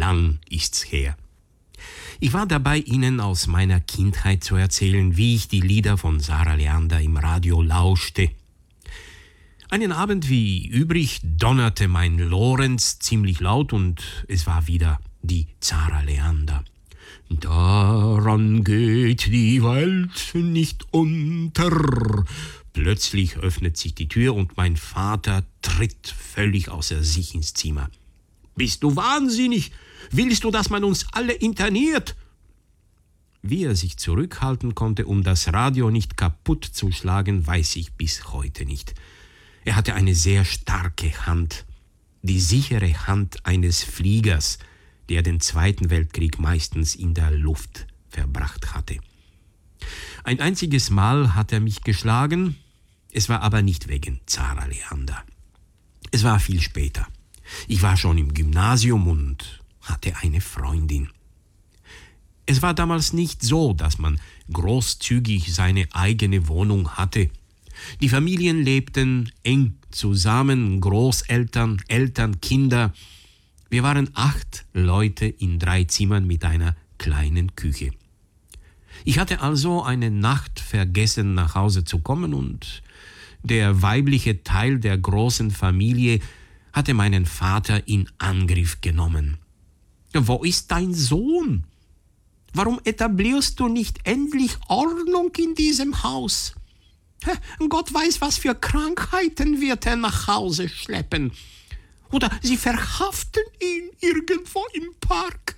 lang ist's her. Ich war dabei, Ihnen aus meiner Kindheit zu erzählen, wie ich die Lieder von Sarah Leander im Radio lauschte. Einen Abend wie übrig donnerte mein Lorenz ziemlich laut und es war wieder die Sarah Leander. Daran geht die Welt nicht unter. Plötzlich öffnet sich die Tür und mein Vater tritt völlig außer sich ins Zimmer. Bist du wahnsinnig? Willst du, dass man uns alle interniert? Wie er sich zurückhalten konnte, um das Radio nicht kaputt zu schlagen, weiß ich bis heute nicht. Er hatte eine sehr starke Hand, die sichere Hand eines Fliegers, der den Zweiten Weltkrieg meistens in der Luft verbracht hatte. Ein einziges Mal hat er mich geschlagen, es war aber nicht wegen Sarah Leander. Es war viel später. Ich war schon im Gymnasium und hatte eine Freundin. Es war damals nicht so, dass man großzügig seine eigene Wohnung hatte. Die Familien lebten eng zusammen, Großeltern, Eltern, Kinder. Wir waren 8 Leute in 3 Zimmern mit einer kleinen Küche. Ich hatte also eine Nacht vergessen, nach Hause zu kommen und der weibliche Teil der großen Familie hatte meinen Vater in Angriff genommen. Wo ist dein Sohn? Warum etablierst du nicht endlich Ordnung in diesem Haus? Gott weiß, was für Krankheiten wird er nach Hause schleppen. Oder sie verhaften ihn irgendwo im Park.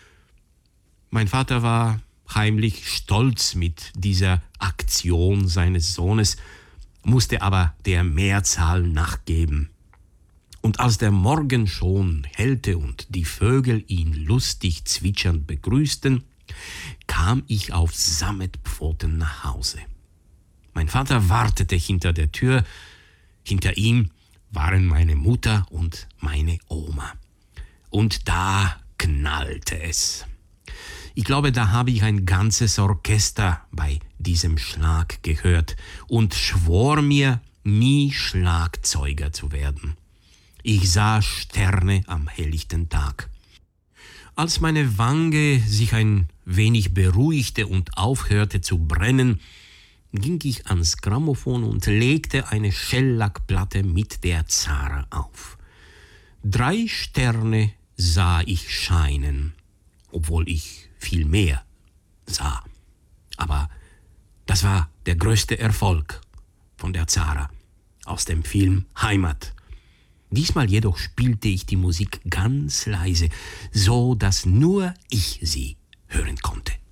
Mein Vater war heimlich stolz mit dieser Aktion seines Sohnes, musste aber der Mehrzahl nachgeben. Und als der Morgen schon hellte und die Vögel ihn lustig zwitschernd begrüßten, kam ich auf Sammetpfoten nach Hause. Mein Vater wartete hinter der Tür. Hinter ihm waren meine Mutter und meine Oma. Und da knallte es. Ich glaube, da habe ich ein ganzes Orchester bei diesem Schlag gehört und schwor mir, nie Schlagzeuger zu werden. Ich sah Sterne am helllichten Tag. Als meine Wange sich ein wenig beruhigte und aufhörte zu brennen, ging ich ans Grammophon und legte eine Schellackplatte mit der Zara auf. 3 Sterne sah ich scheinen, obwohl ich viel mehr sah. Aber das war der größte Erfolg von der Zara aus dem Film Heimat. Diesmal jedoch spielte ich die Musik ganz leise, so dass nur ich sie hören konnte.